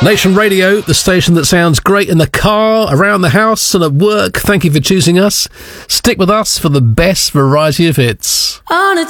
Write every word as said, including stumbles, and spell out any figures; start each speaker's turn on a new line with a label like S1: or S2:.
S1: Nation Radio, the station that sounds great in the car, around the house and at work. Thank you for choosing us. Stick with us for the best variety of hits.
S2: On a